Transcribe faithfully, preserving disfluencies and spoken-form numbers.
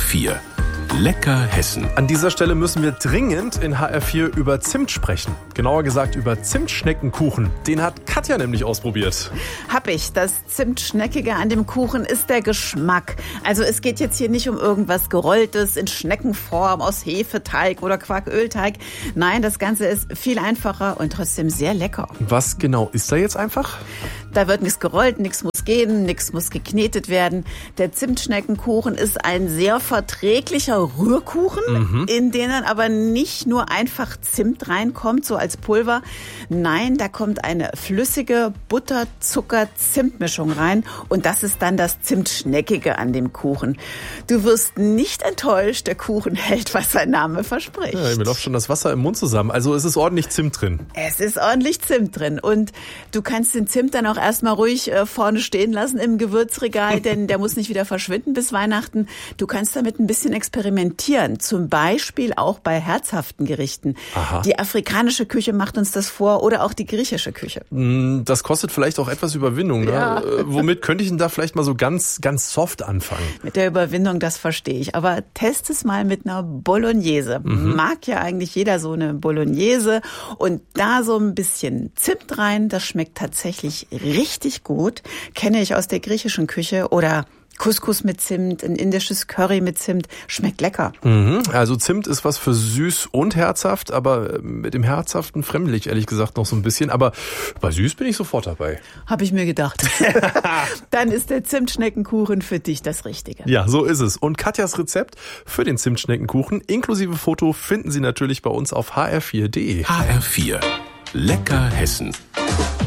vier. Lecker Hessen. An dieser Stelle müssen wir dringend in H R vier über Zimt sprechen. Genauer gesagt über Zimtschneckenkuchen. Den hat Katja nämlich ausprobiert. Hab ich. Das Zimtschneckige an dem Kuchen ist der Geschmack. Also es geht jetzt hier nicht um irgendwas Gerolltes in Schneckenform aus Hefeteig oder Quarkölteig. Nein, das Ganze ist viel einfacher und trotzdem sehr lecker. Was genau ist da jetzt einfach? Da wird nichts gerollt, nichts muss gehen, nichts muss geknetet werden. Der Zimtschneckenkuchen ist ein sehr verträglicher Rührkuchen, mhm. in den dann aber nicht nur einfach Zimt reinkommt, so als Pulver. Nein, da kommt eine flüssige Butter-Zucker-Zimt-Mischung rein und das ist dann das Zimtschneckige an dem Kuchen. Du wirst nicht enttäuscht, der Kuchen hält, was sein Name verspricht. Ja, mir läuft schon das Wasser im Mund zusammen. Also es ist ordentlich Zimt drin. Es ist ordentlich Zimt drin und du kannst den Zimt dann auch erstmal ruhig äh, vorne stehen lassen im Gewürzregal, denn der muss nicht wieder verschwinden bis Weihnachten. Du kannst damit ein bisschen experimentieren, zum Beispiel auch bei herzhaften Gerichten. Aha. Die afrikanische Küche macht uns das vor oder auch die griechische Küche. Das kostet vielleicht auch etwas Überwindung. Ne? Ja. Äh, womit könnte ich denn da vielleicht mal so ganz, ganz soft anfangen? Mit der Überwindung, das verstehe ich. Aber test es mal mit einer Bolognese. Mhm. Mag ja eigentlich jeder so eine Bolognese. Und da so ein bisschen Zimt rein, das schmeckt tatsächlich richtig gut. Kenne ich aus der griechischen Küche oder Couscous mit Zimt, ein indisches Curry mit Zimt. Schmeckt lecker. Mhm. Also Zimt ist was für süß und herzhaft, aber mit dem Herzhaften fremdel ich ehrlich gesagt noch so ein bisschen. Aber bei süß bin ich sofort dabei. Habe ich mir gedacht. Dann ist der Zimtschneckenkuchen für dich das Richtige. Ja, so ist es. Und Katjas Rezept für den Zimtschneckenkuchen inklusive Foto finden Sie natürlich bei uns auf h r vier punkt d e. H R vier. Lecker Hessen.